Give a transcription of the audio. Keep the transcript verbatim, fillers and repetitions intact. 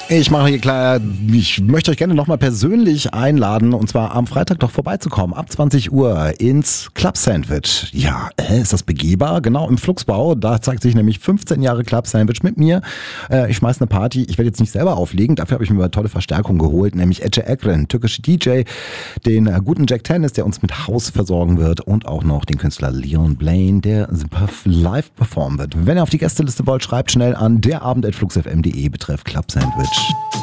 Ich mache hier klar, ich möchte euch gerne nochmal persönlich einladen und zwar am Freitag doch vorbeizukommen, ab zwanzig Uhr ins Club Sandwich. Ja, äh, ist das begehbar? Genau, im Flugsbau, da zeigt sich nämlich fünfzehn Jahre Club Sandwich mit mir. Äh, ich schmeiße eine Party, ich werde jetzt nicht selber auflegen, dafür habe ich mir eine tolle Verstärkung geholt, nämlich Ece Ekren, türkische D J, den äh, guten Jack Tennis, der uns mit House versorgen wird und auch noch den Künstler Leon Blaine, der live performen wird. Wenn ihr auf die Gästeliste wollt, schreibt schnell an derabend at flugsfm punkt de betreff Club Sandwich.